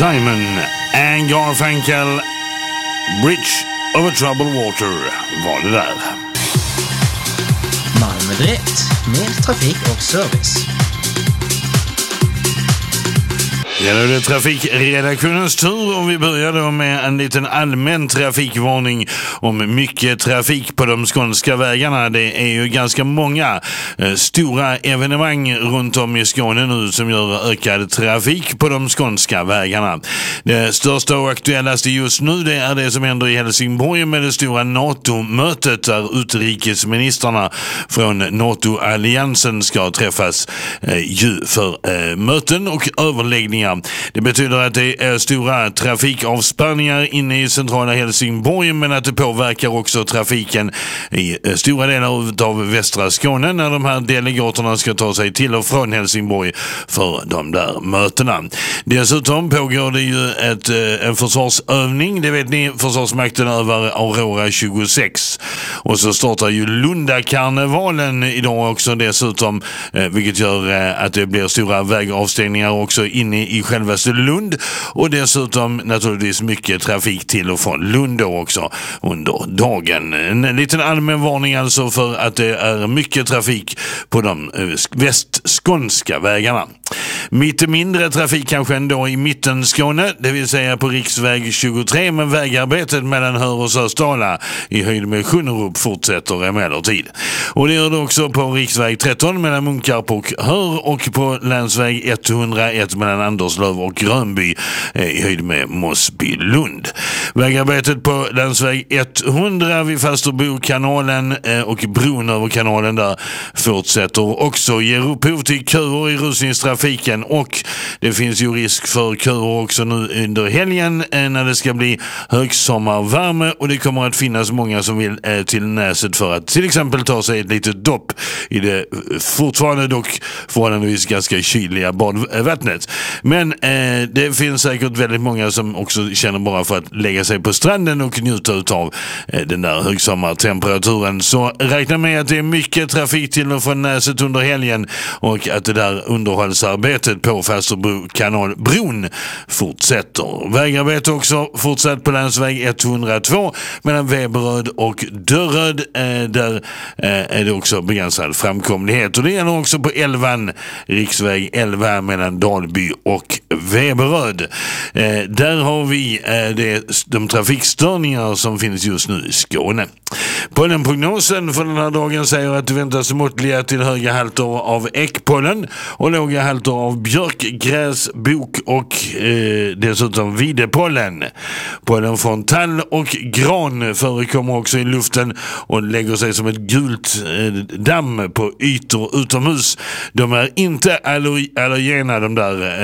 Simon and Garfunkel, Bridge over Troubled Water var det där. Malmö Direkt med trafik och service. Ja, det är trafikredaktionens tur och vi börjar då med en liten allmän trafikvarning om mycket trafik på de skånska vägarna. Det är ju ganska många stora evenemang runt om i Skåne nu som gör ökad trafik på de skånska vägarna. Det största och aktuellaste just nu det är det som händer i Helsingborg med det stora NATO-mötet där utrikesministrarna från NATO-alliansen ska träffas för möten och överläggningar. Det betyder att det är stora trafikavspärrningar inne i centrala Helsingborg, men att det påverkar också trafiken i stora delar av västra Skåne när de här delegaterna ska ta sig till och från Helsingborg för de där mötena. Dessutom pågår det ju en försvarsövning, det vet ni, Försvarsmakten över Aurora 26. Och så startar ju Lundakarnevalen idag också dessutom, vilket gör att det blir stora vägavstängningar också inne i självaste Lund och dessutom naturligtvis mycket trafik till och från Lund då också under dagen. En liten allmän varning alltså för att det är mycket trafik på de västskånska vägarna. Lite mindre trafik kanske ändå i mitten Skåne, det vill säga på riksväg 23, men vägarbetet mellan Hör och Sösdala i höjd med Sjunnerup fortsätter emellertid. Och det gör det också på riksväg 13 mellan Munkarp och Hör och på länsväg 101 mellan Anderslöv och Grönby i höjd med Mosby-Lund. Vägarbetet på länsväg 100 vid Fasterbokanalen och bron över kanalen där fortsätter också, ger upphov till köer i rusningstrafiken och det finns ju risk för köer också nu under helgen när det ska bli högsommarvärme och det kommer att finnas många som vill till Näset för att till exempel ta sig ett litet dopp i det fortfarande dock förhållandevis ganska kyliga badvattnet. Men det finns säkert väldigt många som också känner bara för att lägga sig på stranden och njuta av den där högsommartemperaturen. Så räkna med att det är mycket trafik till och från Näset under helgen och att det där underhållsarbetet på Fasterbokanalbron fortsätter. Vägarbete också fortsatt på länsväg 102 mellan Veberöd och Dörröd. Där är det också begränsad framkomlighet och det gäller också på 11, riksväg 11 mellan Dalby och Veberöd. Där har vi de trafikstörningar som finns just nu i Skåne. Pollenprognosen för den här dagen säger att det väntas måttliga till höga halter av ekpollen och låga halter av björk, gräs, bok och dessutom videpollen. Pollen från tall och gran förekommer också i luften och lägger sig som ett gult damm på ytor utomhus. De är inte allergena, de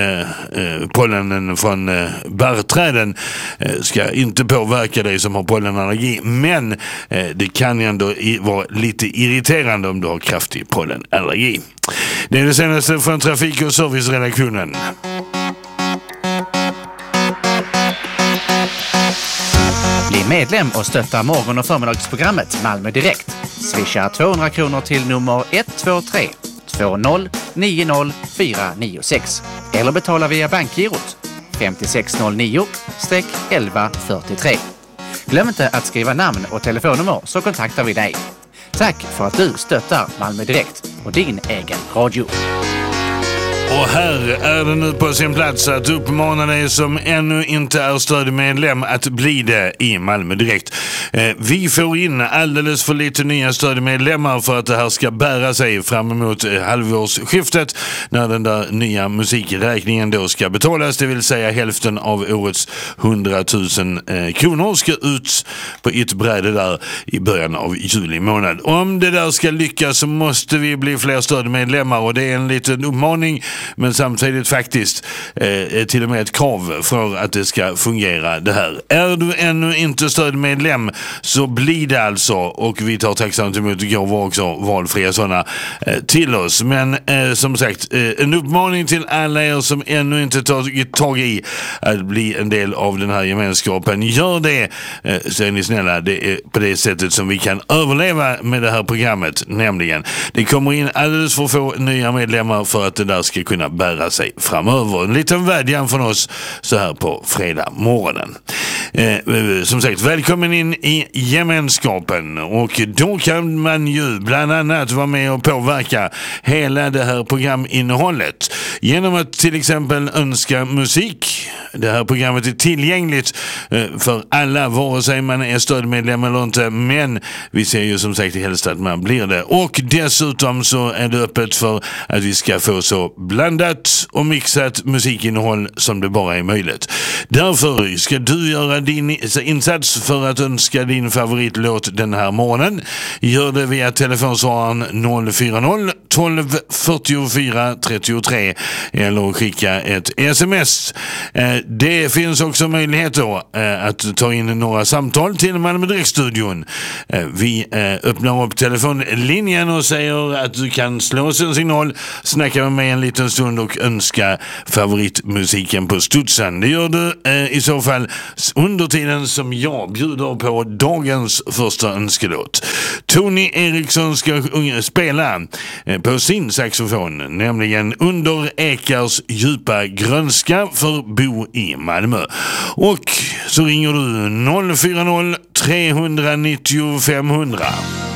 där pollenen från barrträden ska inte påverka dig som har pollenallergi, men det kan ju ändå vara lite irriterande om du har kraftig pollenallergi. Det är det senaste från trafik- och serviceredaktionen. Bli medlem och stötta morgon- och förmiddagsprogrammet Malmö Direkt. Swisha 200 kronor till nummer 123 20 90 496 eller betala via bankgirot 5609-1143. Glöm inte att skriva namn och telefonnummer så kontaktar vi dig. Tack för att du stöttar Malmö Direkt och din egen radio. Och här är det nu på sin plats att uppmana dig som ännu inte är stödmedlem att bli det i Malmö Direkt. Vi får in alldeles för lite nya stödmedlemmar för att det här ska bära sig fram emot halvårsskiftet när den där nya musikräkningen då ska betalas, det vill säga hälften av årets 100 000 kronor ska ut på ett bräde där i början av juli månad. Om det där ska lyckas så måste vi bli fler stödmedlemmar och det är en liten uppmaning men samtidigt faktiskt till och med ett krav för att det ska fungera det här. Är du ännu inte stödmedlem så blir det alltså, och vi tar tacksamt emot gåvor också, valfria sådana till oss. Men som sagt, en uppmaning till alla er som ännu inte tagit tag i att bli en del av den här gemenskapen. Gör det, så är ni snälla. Det är på det sättet som vi kan överleva med det här programmet, nämligen. Det kommer in alldeles för få nya medlemmar för att det där ska kunna bära sig framöver. En liten vädjan från oss så här på fredag morgonen. Som sagt, välkommen in i gemenskapen, och då kan man ju bland annat vara med och påverka hela det här programinnehållet genom att till exempel önska musik. Det här programmet är tillgängligt för alla, vare sig man är stödmedlem eller inte, men vi ser ju som sagt helst att man blir det. Och dessutom så är det öppet för att vi ska få så blandat och mixat musikinnehåll som det bara är möjligt. Därför ska du göra din insats för att önska din favoritlåt den här morgonen. Gör det via telefonsvararen 040 12 44 33 eller skicka ett sms. Det finns också möjlighet då att ta in några samtal till Malmö Direktstudion. Vi öppnar upp telefonlinjen och säger att du kan slå oss en signal, snacka med mig en liten stund och önska favoritmusiken på studsen. Det gör du i så fall under tiden som jag bjuder på dagens första önskelåt. Tony Eriksson ska spela på sin saxofon, nämligen Under Ekars djupa grönska för Bo i Malmö. Och så ringer du 040 390 500.